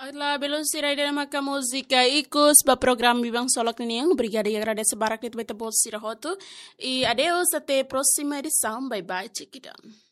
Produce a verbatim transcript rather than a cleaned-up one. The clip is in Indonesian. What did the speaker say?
Alla velocirade da maka música icos ba program bibang solok niniang obrigada yang rada sebarak itu beta bol sirahoto e adeus até próxima edição bye bye chiquidão.